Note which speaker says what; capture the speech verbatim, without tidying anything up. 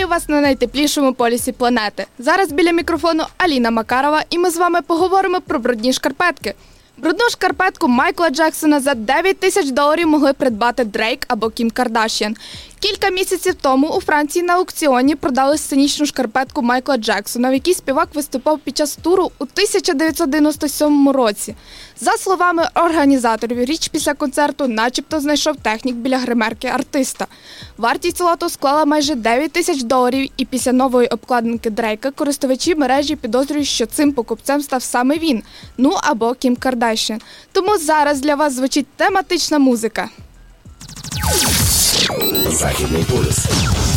Speaker 1: Вітаю вас на найтеплішому полюсі планети. Зараз біля мікрофону Аліна Макарова, і ми з вами поговоримо про брудні шкарпетки. Брудну шкарпетку Майкла Джексона за дев'ять тисяч доларів могли придбати Дрейк або Кім Кардашіан. Кілька місяців тому у Франції на аукціоні продали сценічну шкарпетку Майкла Джексона, в якій співак виступав під час туру у тисяча дев'ятсот дев'яносто сьомому році. За словами організаторів, річ після концерту начебто знайшов технік біля гримерки артиста. Вартість лоту склала майже дев'ять тисяч доларів, і після нової обкладинки Дрейка користувачі мережі підозрюють, що цим покупцем став саме він, ну або Кім Кардашіан. Тому зараз для вас звучить тематична музика.
Speaker 2: Західний полюс.